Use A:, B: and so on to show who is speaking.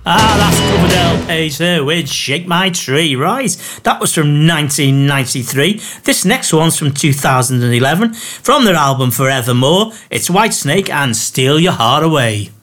A: Ah, that's Coverdale Page there with Shake My Tree. Right, that was from 1993. This next one's from 2011. From their album Forevermore, it's Whitesnake and Steal Your Heart Away.